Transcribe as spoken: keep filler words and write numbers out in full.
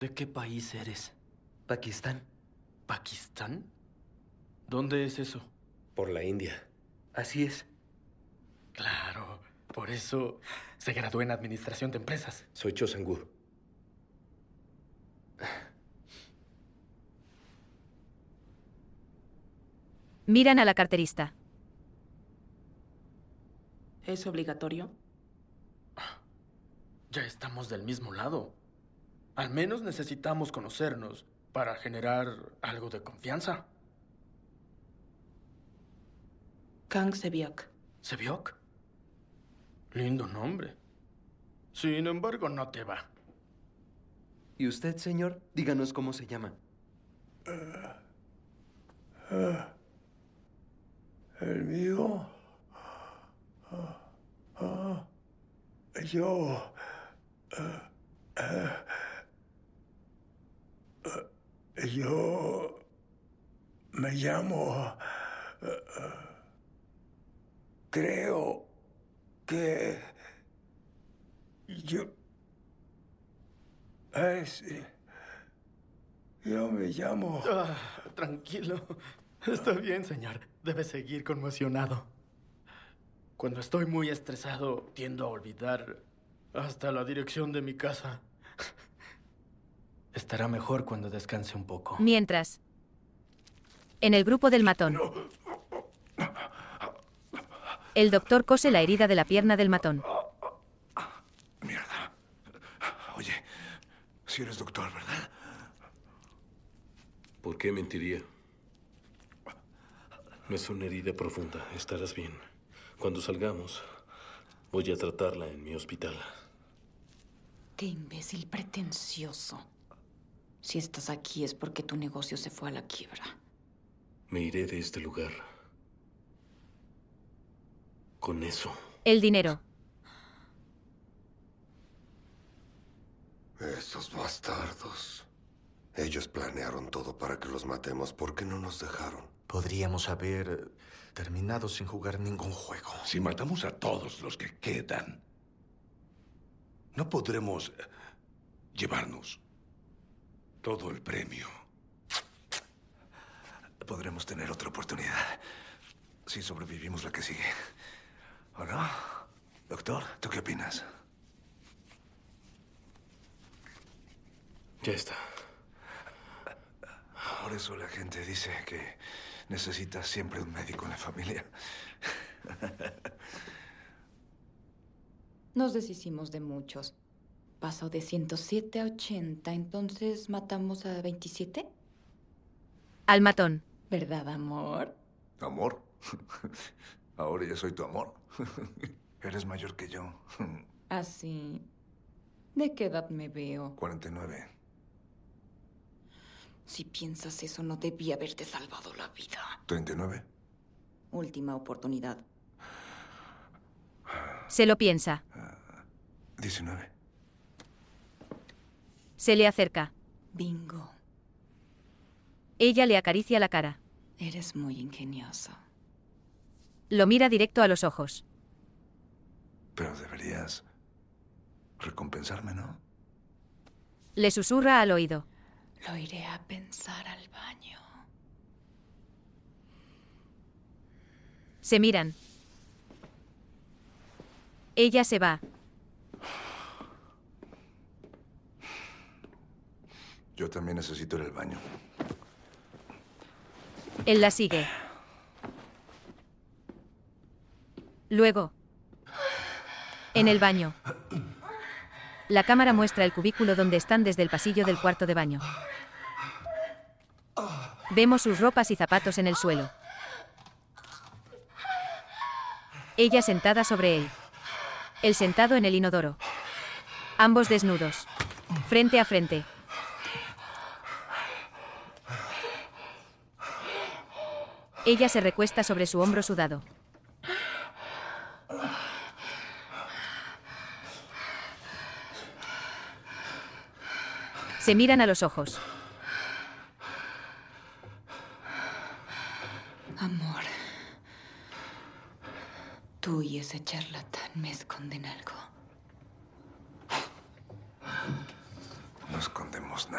¿De qué país eres? Pakistán. ¿Pakistán? ¿Dónde es eso? Por la India. Así es. Claro, por eso se graduó en Administración de Empresas. Soy Cho Sang-woo. Miran a la carterista. ¿Es obligatorio? Ya estamos del mismo lado. Al menos necesitamos conocernos para generar algo de confianza. Kang Se-byuk. ¿Se-byuk? Lindo nombre. Sin embargo, no te va. ¿Y usted, señor? Díganos cómo se llama. Uh, uh, ¿El mío? Uh, uh, yo... Uh, uh, uh, yo... Me llamo... Uh, uh, creo que... Yo... Es... Yo me llamo... Ah, tranquilo. Está bien, señor. Debe seguir conmocionado. Cuando estoy muy estresado, tiendo a olvidar hasta la dirección de mi casa. Estará mejor cuando descanse un poco. Mientras, en el grupo del matón, el doctor cose la herida de la pierna del matón. Mierda. Oye, si eres doctor, ¿verdad? ¿Por qué mentiría? Es una herida profunda. Estarás bien. Cuando salgamos, voy a tratarla en mi hospital. Qué imbécil pretencioso. Si estás aquí es porque tu negocio se fue a la quiebra. Me iré de este lugar. Con eso. El dinero. Esos bastardos. Ellos planearon todo para que los matemos. ¿Por qué no nos dejaron? Podríamos haber terminado sin jugar ningún juego. Si matamos a todos los que quedan, no podremos llevarnos todo el premio. Podremos tener otra oportunidad si sobrevivimos la que sigue. ¿O no? Doctor, ¿tú qué opinas? Ya está. Por eso la gente dice que necesitas siempre un médico en la familia. Nos deshicimos de muchos. Pasó de ciento siete a ochenta, entonces matamos a veintisiete. Al matón. ¿Verdad, amor? ¿Amor? Ahora ya soy tu amor. Eres mayor que yo. ¿Ah, sí? ¿De qué edad me veo? cuarenta y nueve. Si piensas eso, no debí haberte salvado la vida. ¿treinta y nueve? Última oportunidad. Se lo piensa. diecinueve. Se le acerca. Bingo. Ella le acaricia la cara. Eres muy ingenioso. Lo mira directo a los ojos. Pero deberías recompensarme, ¿no? Le susurra al oído. Lo iré a pensar al baño. Se miran. Ella se va. Yo también necesito ir al baño. Él la sigue. Luego, en el baño. La cámara muestra el cubículo donde están desde el pasillo del cuarto de baño. Vemos sus ropas y zapatos en el suelo. Ella sentada sobre él. Él sentado en el inodoro. Ambos desnudos. Frente a frente. Ella se recuesta sobre su hombro sudado. Se miran a los ojos. Amor, tú y ese charlatán me esconden algo. No escondemos nada.